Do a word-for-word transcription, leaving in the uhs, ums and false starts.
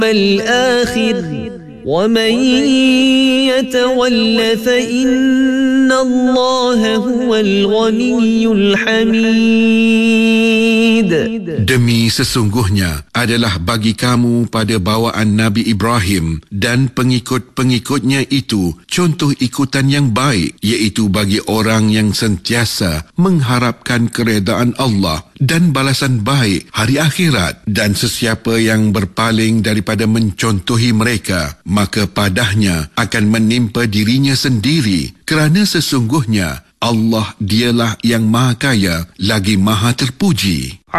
الآخر ومن يتول فإن الله هو الغني الحميد. Demi sesungguhnya adalah bagi kamu pada bawaan Nabi Ibrahim dan pengikut-pengikutnya itu contoh ikutan yang baik, iaitu bagi orang yang sentiasa mengharapkan keredaan Allah dan balasan baik hari akhirat, dan sesiapa yang berpaling daripada mencontohi mereka, maka padahnya akan menimpa dirinya sendiri, kerana sesungguhnya Allah dialah yang maha kaya lagi maha terpuji.